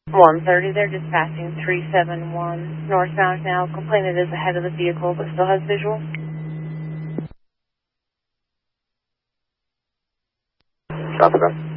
130, they're dispatching 371 northbound now. Complainant is ahead of the vehicle but still has visual. Copy that.